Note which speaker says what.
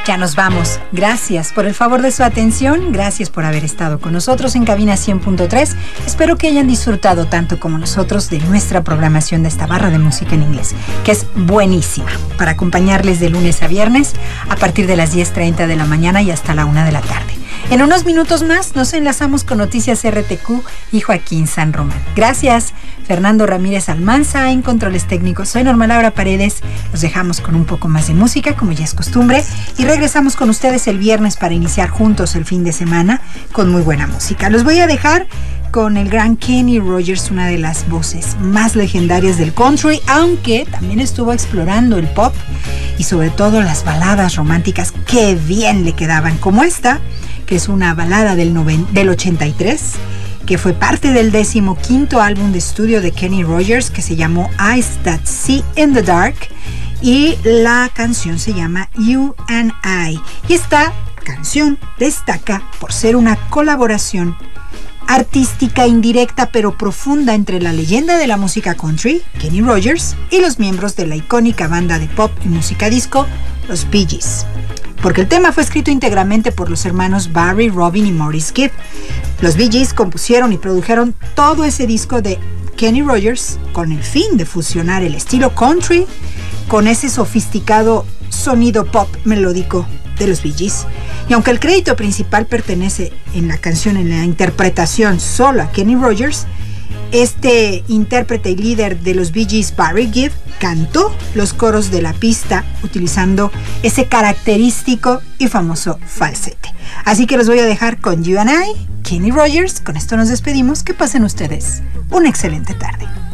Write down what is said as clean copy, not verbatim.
Speaker 1: Ya nos vamos. Gracias por el favor de su atención. Gracias por haber estado con nosotros en Cabina 100.3. Espero que hayan disfrutado tanto como nosotros de nuestra programación de esta barra de música en inglés, que es buenísima para acompañarles de lunes a viernes a partir de las 10:30 de la mañana y hasta la 1 de la tarde. En unos minutos más nos enlazamos con Noticias RTQ y Joaquín San Román. Gracias, Fernando Ramírez Almanza en controles técnicos. Soy Norma Laura Paredes. Los dejamos con un poco más de música, como ya es costumbre, y regresamos con ustedes el viernes para iniciar juntos el fin de semana con muy buena música. Los voy a dejar con el gran Kenny Rogers, una de las voces más legendarias del country, aunque también estuvo explorando el pop y sobre todo las baladas románticas que bien le quedaban, como esta, que es una balada del 83, que fue parte del 15º álbum de estudio de Kenny Rogers, que se llamó Eyes That See in the Dark, y la canción se llama You and I. Y esta canción destaca por ser una colaboración artística indirecta pero profunda entre la leyenda de la música country, Kenny Rogers, y los miembros de la icónica banda de pop y música disco, los Bee Gees. Porque el tema fue escrito íntegramente por los hermanos Barry, Robin y Maurice Gibb. Los Bee Gees compusieron y produjeron todo ese disco de Kenny Rogers con el fin de fusionar el estilo country con ese sofisticado sonido pop melódico de los Bee Gees. Y aunque el crédito principal pertenece en la canción, en la interpretación, solo a Kenny Rogers, este intérprete y líder de los Bee Gees, Barry Gibb, cantó los coros de la pista utilizando ese característico y famoso falsete. Así que los voy a dejar con You and I, Kenny Rogers. Con esto nos despedimos. Que pasen ustedes una excelente tarde.